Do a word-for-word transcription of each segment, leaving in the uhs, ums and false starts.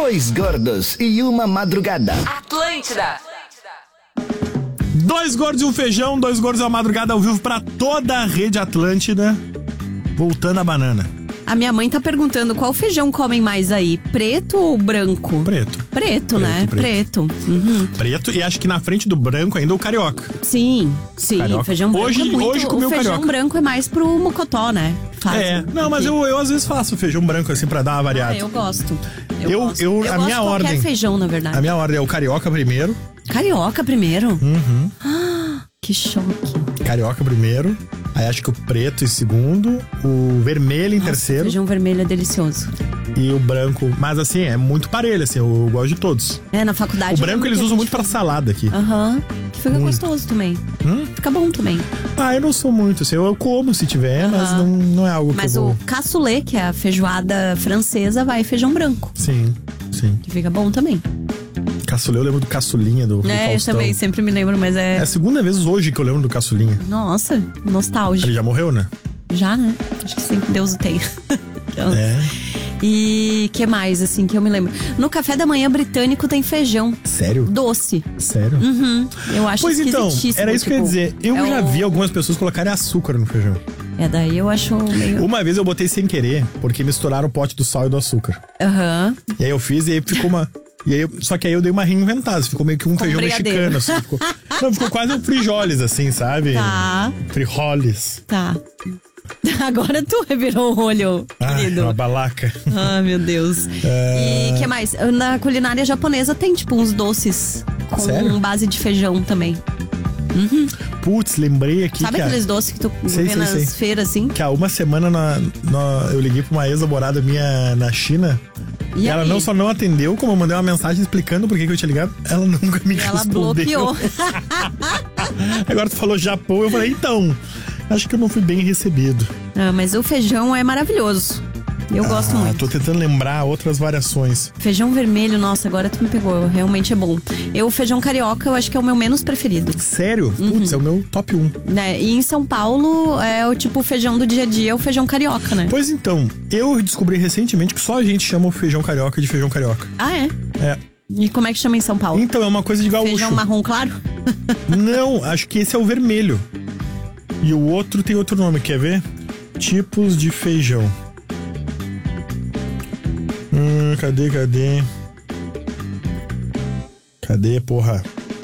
Dois gordos e uma madrugada. Atlântida. Dois gordos e um feijão, dois gordos e uma madrugada ao vivo pra toda a rede Atlântida. Voltando à banana. A minha mãe tá perguntando qual feijão comem mais aí, preto ou branco? Preto. Preto, Preto, né? preto. Preto. Uhum. Preto e acho que na frente do branco ainda o carioca. Sim, sim. Carioca. Feijão branco Hoje- é muito... hoje comi o o feijão carioca. branco é mais pro mocotó, né? Fazem É, não, mas aqui. eu, eu às vezes faço feijão branco assim pra dar uma variada. Ah, eu gosto. Eu, Eu- gosto. eu- eu a gosto minha de qualquer ordem- feijão, na verdade. A minha ordem é o carioca primeiro. Carioca primeiro? Uhum. Ah, que choque. Carioca primeiro. Aí acho que o preto em segundo. O vermelho em Nossa, terceiro. feijão vermelho é delicioso. E o branco. Mas assim, é muito parelho, assim. Eu gosto de todos. É, na faculdade... O branco eles usam muito pra salada aqui. Aham. Que fica Muito. gostoso também. Hum? Fica bom também. Ah, eu não sou muito, assim. Eu como se tiver, mas Aham. não, não é algo Mas que eu o vou... cassoulet, que é a feijoada francesa, vai feijão branco. Sim, sim. Que fica bom também. Caçulinha, eu lembro do caçulinha do, do É, eu Faustão. também sempre me lembro, mas é... É a segunda vez hoje que eu lembro do caçulinha. Nossa, nostálgico. Ele já morreu, né? Já, né? Acho que sim, Deus o tenha. Então, É. E que mais, assim, que eu me lembro? No café da manhã britânico tem feijão Sério? doce. Sério? Uhum. Eu acho Pois então, esquisitíssimo, era isso que eu ia tipo, dizer. Eu é já o- vi algumas pessoas colocarem açúcar no feijão. É, daí eu acho meio... Uma vez eu botei sem querer, porque misturaram o pote do sal e do açúcar. Aham. E aí eu fiz e aí ficou uma... E aí, eu- só que aí eu dei uma reinventada, ficou meio que um feijão brigadeiro. mexicano, assim. Ficou, não, ficou quase um frijoles, assim, sabe? Tá, Frijoles. tá. Agora tu revirou o olho, Ah, querido. uma balaca. Ah, meu Deus. É. E que mais? Na culinária japonesa tem, tipo, uns doces com Sério? base de feijão também. Putz, lembrei aqui Sabe que, aqueles a, doces que tu Sei, vê sei, nas sei. feiras, assim? que há uma semana na, na- eu liguei pra uma ex-namorada minha na China. E E ela aí? não só não atendeu, como eu mandei uma mensagem explicando por que que eu tinha ligado. Ela nunca me Ela respondeu. bloqueou. Agora tu falou Japão, eu falei, então, acho que eu não fui bem recebido. Ah, mas o feijão é maravilhoso. Eu gosto Ah, muito. tô tentando lembrar outras variações. Feijão vermelho, nossa, agora tu me pegou. Realmente é bom. Eu, o feijão carioca, eu acho que é o meu menos preferido. Sério? Putz, Uhum. é o meu top um. Né? E em São Paulo, é o tipo feijão do dia a dia, é o feijão carioca, né? Pois então, eu descobri recentemente que só a gente chama o feijão carioca de feijão carioca. Ah, é? É. E como é que chama em São Paulo? Então, é uma coisa de gaúcho. Feijão marrom claro? Não, acho que esse é o vermelho. E o outro tem outro nome, quer ver? Tipos de feijão. Hum, cadê, cadê? Cadê, porra?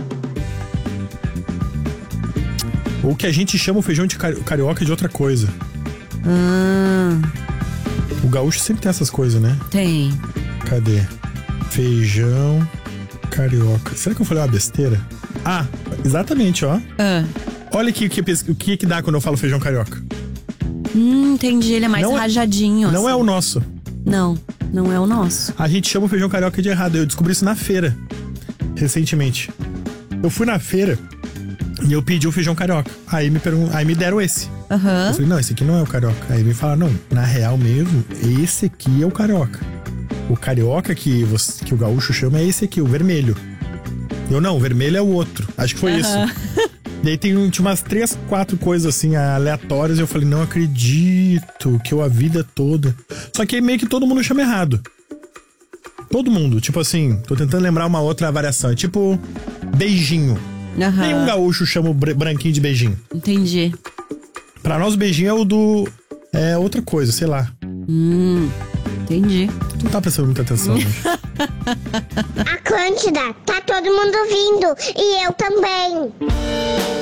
Ou que a gente chama o feijão de cari- carioca de outra coisa. Ah, O gaúcho sempre tem essas coisas, né? tem. Cadê? Feijão carioca. Será que eu falei uma besteira? Ah, exatamente, ó. Ah. Olha aqui o que, o que que dá quando eu falo feijão carioca. Hum, entendi. Ele é mais Não é- rajadinho. Não assim. é o nosso. Não, não é o nosso. A gente chama o feijão carioca de errado. Eu descobri isso na feira, recentemente. Eu fui na feira e eu pedi o feijão carioca. Aí me, pergun- Aí me deram esse. Aham. Eu falei, não, esse aqui não é o carioca. Aí me falaram, não, na real mesmo, esse aqui é o carioca. O carioca que, você, que o gaúcho chama é esse aqui, o vermelho. Eu, não, o vermelho é o outro. Acho que foi isso. E aí tem, um- tinha umas três, quatro coisas assim, aleatórias. E eu falei, não acredito que eu a vida toda. Só que aí meio que todo mundo chama errado. Todo mundo. Tipo assim, tô tentando lembrar uma outra variação. É tipo, beijinho. Aham. Nenhum gaúcho chama o br- branquinho de beijinho. Entendi. Pra nós, o beijinho é o do... É outra coisa, sei lá. Hum, entendi. Tu não tá prestando muita atenção hoje. Atlântida, tá todo mundo ouvindo. E eu também.